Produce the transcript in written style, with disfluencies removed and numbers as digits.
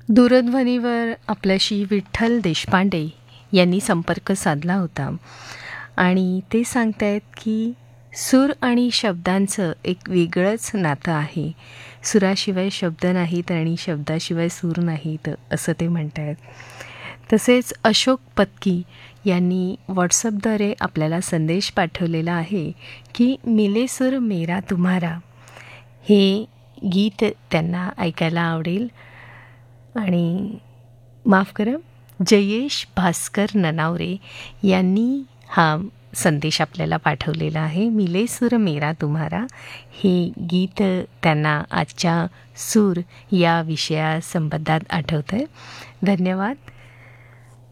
दूरध्वनीवर आपल्याशी विठ्ठल देशपांडे यांनी संपर्क साधला होता आणि ते सांगतायत की सूर आणि शब्दांचं एक वेगळंच नातं आहे. सुराशिवाय शब्द नाहीत आणि शब्दाशिवाय सूर नाहीत असं ते म्हणत आहेत. तसेच अशोक पत्की यांनी व्हॉट्सअपद्वारे आपल्याला संदेश पाठवलेला आहे की मिले सूर मेरा तुम्हारा हे गीत त्यांना ऐकायला आवडेल. आणि माफ करा, जयेश भास्कर ननावरे यांनी हा संदेश आपल्याला पाठवलेला आहे. मिले सूर मेरा तुम्हारा हे गीत त्यांना आजच्या सूर या विषयासंबंधात आठवतं आहे. धन्यवाद.